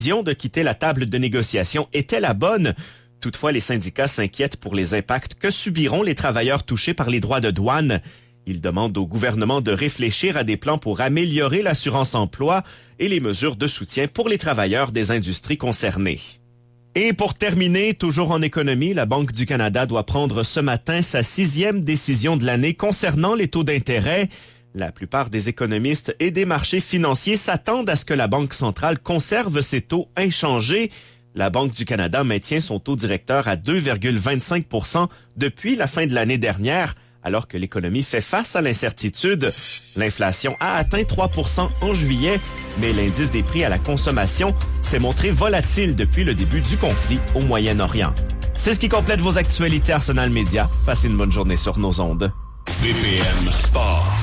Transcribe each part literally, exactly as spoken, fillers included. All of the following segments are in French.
décision de quitter la table de négociation était la bonne. Toutefois, les syndicats s'inquiètent pour les impacts que subiront les travailleurs touchés par les droits de douane. Ils demandent au gouvernement de réfléchir à des plans pour améliorer l'assurance-emploi et les mesures de soutien pour les travailleurs des industries concernées. Et pour terminer, toujours en économie, la Banque du Canada doit prendre ce matin sa sixième décision de l'année concernant les taux d'intérêt. La plupart des économistes et des marchés financiers s'attendent à ce que la Banque centrale conserve ses taux inchangés. La Banque du Canada maintient son taux directeur à deux virgule vingt-cinq pour cent depuis la fin de l'année dernière, alors que l'économie fait face à l'incertitude. L'inflation a atteint trois pour cent en juillet, mais l'indice des prix à la consommation s'est montré volatile depuis le début du conflit au Moyen-Orient. C'est ce qui complète vos actualités Arsenal Média. Passez une bonne journée sur nos ondes. B P M Sport.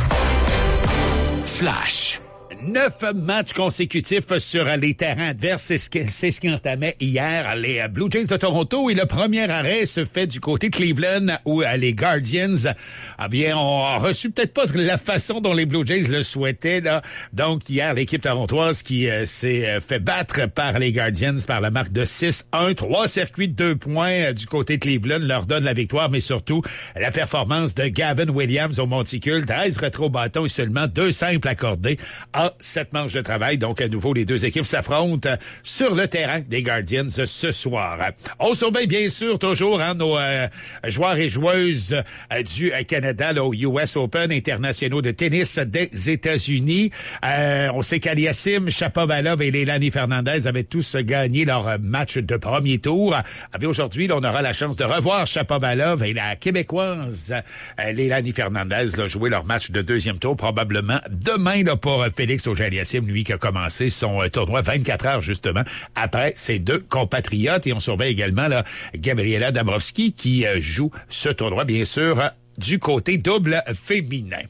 Flash. Neuf matchs consécutifs sur les terrains adverses. C'est ce, que, c'est ce qui entamait hier les Blue Jays de Toronto. Et le premier arrêt se fait du côté de Cleveland où les Guardians, ah bien, ont reçu peut-être pas la façon dont les Blue Jays le souhaitaient, là. Donc, hier, l'équipe torontoise qui euh, s'est fait battre par les Guardians par la marque de six un. Trois circuits de deux points euh, du côté de Cleveland leur donne la victoire, mais surtout la performance de Gavin Williams au monticule. treize rétro-bâtons et seulement deux simples accordés à sept manches de travail. Donc, à nouveau, les deux équipes s'affrontent sur le terrain des Guardians ce soir. On surveille, bien sûr, toujours hein, nos euh, joueurs et joueuses euh, du Canada là, au U S Open internationaux de tennis des États-Unis. Euh, on sait qu'Aliassime, Shapovalov et Leilani Fernandez avaient tous gagné leur match de premier tour. Mais aujourd'hui, là, on aura la chance de revoir Shapovalov et la Québécoise euh, Leilani Fernandez là, jouer leur match de deuxième tour, probablement demain là, pour Félix Auger-Aliassime, lui qui a commencé son euh, tournoi vingt-quatre heures justement après ses deux compatriotes. Et on surveille également là, Gabriela Dabrowski qui euh, joue ce tournoi, bien sûr, euh, du côté double féminin.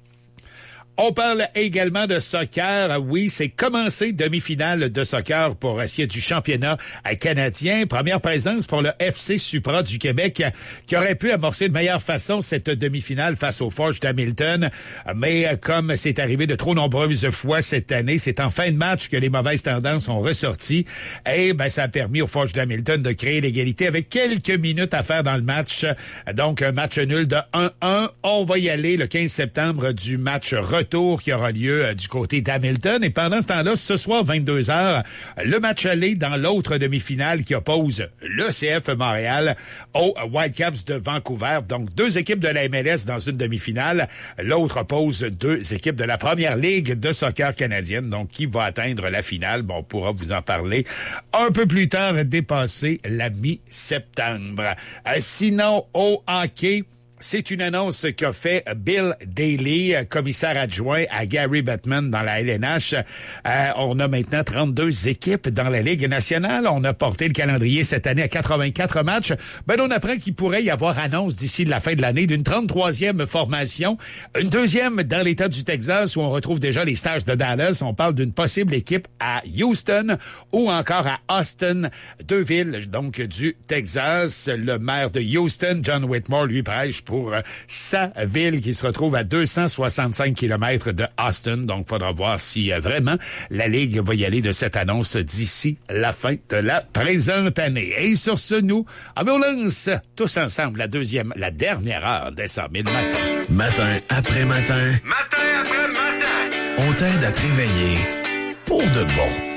On parle également de soccer. Oui, c'est commencé demi-finale de soccer pour ce qui est du championnat canadien. Première présence pour le F C Supra du Québec qui aurait pu amorcer de meilleure façon cette demi-finale face aux Forges d'Hamilton. Mais comme c'est arrivé de trop nombreuses fois cette année, c'est en fin de match que les mauvaises tendances ont ressorti. Et ben, ça a permis aux Forges d'Hamilton de créer l'égalité avec quelques minutes à faire dans le match. Donc, un match nul de un un. On va y aller le quinze septembre du match retour tour qui aura lieu euh, du côté d'Hamilton. Et pendant ce temps-là, ce soir, vingt-deux heures, le match aller dans l'autre demi-finale qui oppose le C F Montréal aux Whitecaps de Vancouver. Donc, deux équipes de la M L S dans une demi-finale. L'autre oppose deux équipes de la Première Ligue de soccer canadienne. Donc, qui va atteindre la finale? Bon, on pourra vous en parler un peu plus tard, dépasser la mi-septembre. Euh, sinon, au hockey, c'est une annonce qu'a fait Bill Daly, commissaire adjoint à Gary Bettman dans la L N H. Euh, on a maintenant trente-deux équipes dans la Ligue nationale. On a porté le calendrier cette année à quatre-vingt-quatre matchs. Ben, on apprend qu'il pourrait y avoir annonce d'ici la fin de l'année d'une trente-troisième formation. Une deuxième dans l'État du Texas où on retrouve déjà les Stars de Dallas. On parle d'une possible équipe à Houston ou encore à Austin, deux villes donc du Texas. Le maire de Houston, John Whitmore, lui prêche pour sa ville qui se retrouve à deux cent soixante-cinq kilomètres de Austin. Donc, il faudra voir si euh, vraiment la Ligue va y aller de cette annonce d'ici la fin de la présente année. Et sur ce, nous, on lance tous ensemble la deuxième, la dernière heure des cent mille matins. Matin après matin. Matin après matin. On t'aide à te réveiller pour de bon.